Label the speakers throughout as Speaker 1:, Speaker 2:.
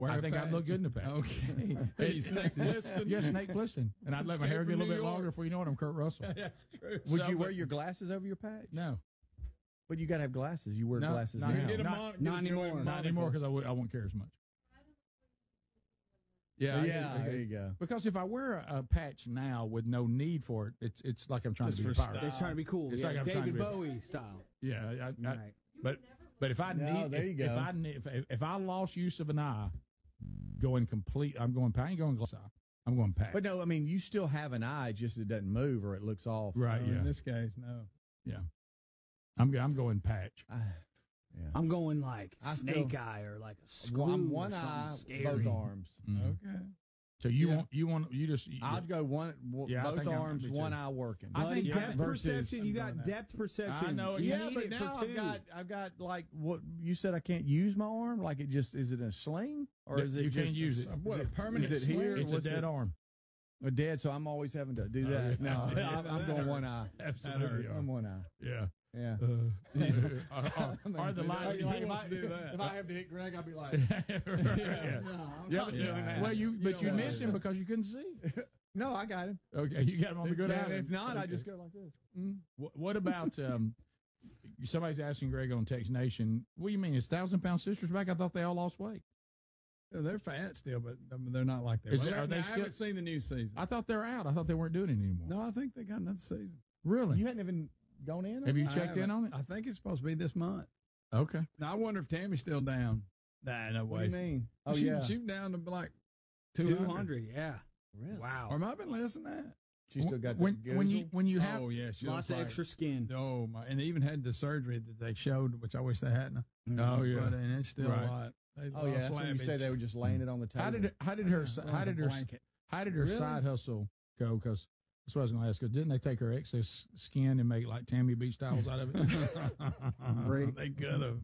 Speaker 1: I think I'd look good in the patch.
Speaker 2: Okay. Hey, Snake Plissken?
Speaker 1: Yeah, Snake Plissken. And I'd let my hair get a little bit longer before you know it, I'm Kurt Russell.
Speaker 2: That's true.
Speaker 3: Would you wear your glasses over your patch?
Speaker 1: No.
Speaker 3: But you got to have glasses. You wear glasses now.
Speaker 2: Not anymore.
Speaker 1: Not anymore because I won't care as much. Yeah,
Speaker 3: there you go.
Speaker 1: Because if I wear a patch now with no need for it, it's like I'm trying to be a pirate.
Speaker 4: It's trying to be cool.
Speaker 1: It's like I'm
Speaker 4: David
Speaker 1: trying to be
Speaker 4: Bowie style.
Speaker 1: Yeah,
Speaker 4: Right.
Speaker 1: But if I if I lost use of an eye, I'm going patch. I ain't going glass eye. I'm going patch.
Speaker 3: But no, I mean you still have an eye, just it doesn't move or it looks off.
Speaker 1: Right. Yeah.
Speaker 2: In this case, no.
Speaker 1: Yeah. I'm going patch.
Speaker 3: Yeah.
Speaker 4: I'm going like snake eye or like a screw.
Speaker 3: I'm one
Speaker 4: or
Speaker 3: eye,
Speaker 4: scary.
Speaker 3: both arms.
Speaker 1: Mm-hmm.
Speaker 2: Okay.
Speaker 1: So you just.
Speaker 3: I'd go both arms, one eye working.
Speaker 4: I think depth
Speaker 3: versus,
Speaker 4: perception. You got depth perception.
Speaker 1: I know.
Speaker 4: You
Speaker 3: Yeah,
Speaker 4: need
Speaker 3: but
Speaker 4: it
Speaker 3: now
Speaker 4: for two.
Speaker 3: I've got like what you said. I can't use my arm. Like is it a sling or is it
Speaker 1: you
Speaker 3: just
Speaker 1: can't use it?
Speaker 2: What, a permanent
Speaker 3: Is it here?
Speaker 1: It's a dead arm.
Speaker 3: A dead. So I'm always having to do that.
Speaker 1: yeah.
Speaker 3: No,
Speaker 1: Yeah,
Speaker 3: I'm going one eye.
Speaker 1: Absolutely.
Speaker 3: I'm one eye.
Speaker 1: Yeah.
Speaker 3: Yeah.
Speaker 1: Or the line.
Speaker 3: If I have to hit Greg, I'll be like,
Speaker 1: Well, you missed him because you couldn't see.
Speaker 3: no, I got him.
Speaker 1: Okay, you got him on the good eye.
Speaker 3: If not, I just go like this.
Speaker 1: What about somebody's asking Greg on Text Nation? What do you mean? Is 1,000-pound sisters back? I thought they all lost weight.
Speaker 2: They're fat still, but they're not like that.
Speaker 1: Are they
Speaker 2: I
Speaker 1: still?
Speaker 2: haven't seen the new season.
Speaker 1: I thought they're out. I thought they weren't doing it anymore.
Speaker 2: No, I think they got another season.
Speaker 1: Really?
Speaker 3: You hadn't even gone in?
Speaker 1: Have you checked in on it?
Speaker 2: I think it's supposed to be this month.
Speaker 1: Okay.
Speaker 2: Now, I wonder if Tammy's still down. Nah, no way.
Speaker 3: What do you mean? Oh,
Speaker 2: she,
Speaker 3: yeah.
Speaker 2: She was down to like 200.
Speaker 4: Yeah.
Speaker 3: Really?
Speaker 4: Wow.
Speaker 2: Or might have been less than that.
Speaker 3: She still got
Speaker 1: when you have
Speaker 2: Oh, yeah. She
Speaker 4: Lots
Speaker 2: was
Speaker 4: of
Speaker 2: like,
Speaker 4: extra skin.
Speaker 2: Oh, my. And they even had the surgery that they showed, which I wish they hadn't.
Speaker 1: Oh, yeah.
Speaker 2: But, and it's still
Speaker 1: Right.
Speaker 2: a lot.
Speaker 3: Oh, yeah. That's when you say they were just laying it on the table.
Speaker 1: How did her side hustle go? Because that's what I was going to ask. Because didn't they take her excess skin and make like Tammy Beach towels out of it?
Speaker 2: They could have.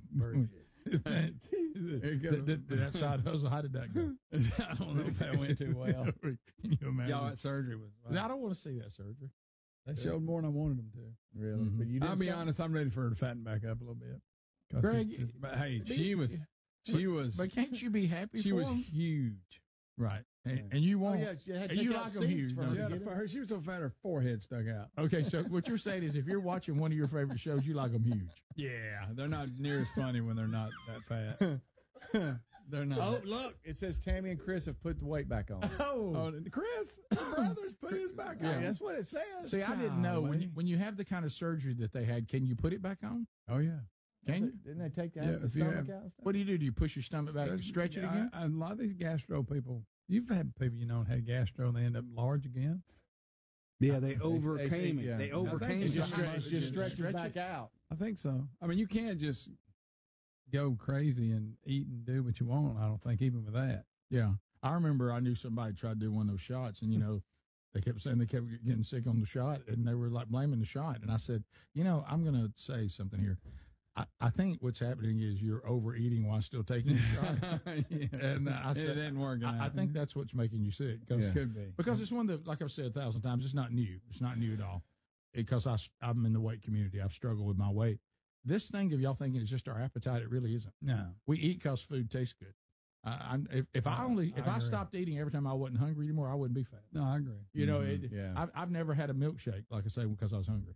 Speaker 1: That side hustle, how did that go?
Speaker 2: I don't know if that went too well.
Speaker 1: Can you imagine?
Speaker 2: Y'all, that surgery was.
Speaker 1: I don't want to see that surgery.
Speaker 2: They showed more than I wanted them to.
Speaker 3: Really?
Speaker 1: Mhm.
Speaker 3: But you didn't
Speaker 2: I'll be
Speaker 3: stop?
Speaker 2: honest, I'm ready for her to fatten back up a little bit.
Speaker 1: Greg,
Speaker 2: But hey, she was.
Speaker 1: But can't you be happy
Speaker 2: She
Speaker 1: for
Speaker 2: was
Speaker 1: them?
Speaker 2: huge.
Speaker 1: Right. And you
Speaker 3: Oh,
Speaker 1: want.
Speaker 3: yeah. She had to
Speaker 1: and you
Speaker 3: take out
Speaker 1: like them
Speaker 3: seats
Speaker 1: huge.
Speaker 3: for
Speaker 1: don't
Speaker 3: her
Speaker 2: She,
Speaker 3: to
Speaker 2: had
Speaker 3: get
Speaker 2: a,
Speaker 3: it.
Speaker 2: her, she was so fat her forehead stuck out.
Speaker 1: Okay, so what you're saying is if you're watching one of your favorite shows, you like them huge.
Speaker 2: Yeah, they're not near as funny when they're not that fat. They're not.
Speaker 3: Oh, look. It says Tammy and Chris have put the weight back on.
Speaker 2: Oh, Chris, his brothers put his back on.
Speaker 3: That's what it says.
Speaker 1: See, I didn't know when you have the kind of surgery that they had. Can you put it back on?
Speaker 2: Oh yeah.
Speaker 1: Can you?
Speaker 3: Didn't they take
Speaker 2: Yeah,
Speaker 3: out the
Speaker 2: if you
Speaker 3: stomach
Speaker 2: have-
Speaker 3: out and stuff?
Speaker 1: What do? Do you push your stomach back and stretch it again?
Speaker 2: A lot of these gastro people, you've had people had gastro and they end up large again.
Speaker 4: Yeah, they overcame it.
Speaker 3: yeah.
Speaker 4: They
Speaker 3: I think
Speaker 4: overcame
Speaker 3: it's
Speaker 4: it.
Speaker 3: just stretches
Speaker 1: Stretch
Speaker 3: back
Speaker 1: it.
Speaker 3: out.
Speaker 2: I think so. I mean, you can't just go crazy and eat and do what you want. I don't think even with that.
Speaker 1: Yeah, I remember I knew somebody tried to do one of those shots, and they kept saying they kept getting sick on the shot, and they were like blaming the shot. And I said, I'm going to say something here. I think what's happening is you're overeating while still taking the shot.
Speaker 2: Yeah.
Speaker 1: And I said,
Speaker 2: it didn't work.
Speaker 1: I think that's what's making you sick.
Speaker 2: It could be.
Speaker 1: Because it's one that, like I've said 1,000 times, it's not new. It's not new at all. Because I'm in the weight community. I've struggled with my weight. This thing of y'all thinking it's just our appetite, it really isn't.
Speaker 2: No.
Speaker 1: We eat because food tastes good. If I stopped eating every time I wasn't hungry anymore, I wouldn't be fat.
Speaker 2: No, I agree.
Speaker 1: I've never had a milkshake, like I say, because I was hungry.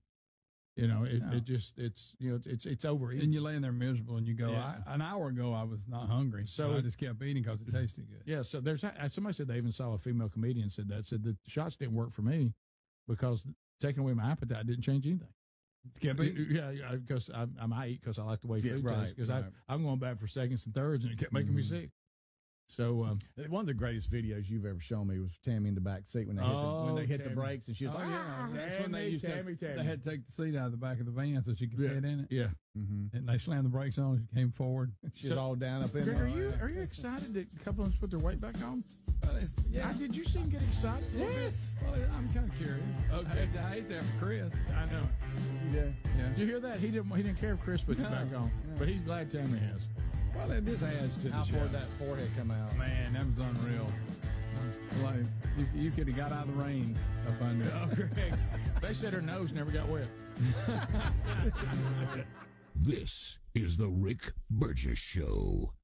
Speaker 1: It's overeating.
Speaker 2: And you're laying there miserable, and you go,
Speaker 1: Yeah.
Speaker 2: an hour ago I was not hungry, so I just kept eating because it tasted good.
Speaker 1: Yeah, so somebody said they even saw a female comedian said the shots didn't work for me because taking away my appetite didn't change anything.
Speaker 2: Kept eating.
Speaker 1: Yeah, because I eat because I like the way food
Speaker 3: right,
Speaker 1: tastes. Because
Speaker 3: right.
Speaker 1: I'm going back for seconds and thirds, and it kept making me sick. So
Speaker 3: one of the greatest videos you've ever shown me was Tammy in the back seat when they hit the
Speaker 1: Tammy.
Speaker 3: brakes and she was like,
Speaker 2: That's when they used
Speaker 1: Tammy.
Speaker 2: They had to take the seat out of the back of the van so she could fit in it.
Speaker 1: Yeah.
Speaker 2: And they slammed the brakes on. She came forward.
Speaker 3: She's all down up in
Speaker 1: Greg,
Speaker 3: there.
Speaker 1: are you excited that a couple of them put their weight back on?
Speaker 2: Yeah.
Speaker 1: Did you see him get excited?
Speaker 2: Yes. Well, I'm kind of curious.
Speaker 1: Okay.
Speaker 2: I hate that for Chris.
Speaker 1: I know.
Speaker 3: Yeah.
Speaker 1: Did you hear that? He didn't care if Chris put it back on, but he's glad Tammy has.
Speaker 2: Well, this adds to the
Speaker 3: How
Speaker 2: show.
Speaker 3: far did that forehead come out?
Speaker 2: Man, that was unreal. Like, you could have got out of the rain up under it.
Speaker 1: Oh, Greg. They said her nose never got wet.
Speaker 5: This is the Rick Burgess Show.